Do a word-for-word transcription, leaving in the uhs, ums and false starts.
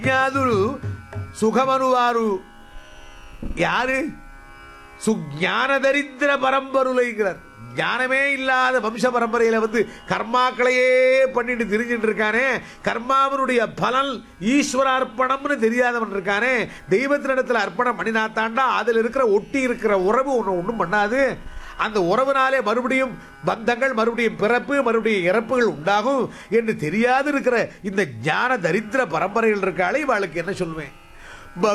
జ్ఞాదులు సుఖమనువారు யாரு? சுஞான தரித்திர பரம்பருளைங்கிறார். ஞானமே இல்லாத வம்ச பரம்பரையில வந்து கர்மாக்களையே பண்ணிட்டு திரிஞ்சிட்டு இருக்கானே, கர்மாவனுடைய பலன் ஈஸ்வர அர்ப்பணம்னு தெரியாதவன் இருக்கானே, தெய்வத்தினிடத்தில் அர்ப்பணம் பண்ணினாத்தாண்டா அதில் இருக்கிற ஒட்டி இருக்கிற உறவு ஒன்று ஒன்றும் பண்ணாது. அந்த உறவுனாலே மறுபடியும் பந்தங்கள், மறுபடியும் பிறப்பு, மறுபடியும் இறப்புகள் உண்டாகும் என்று தெரியாது இருக்கிற இந்த ஞான தரித்திர பரம்பரைகள் இருக்காளே, இவாளுக்கு என்ன சொல்லுவேன்?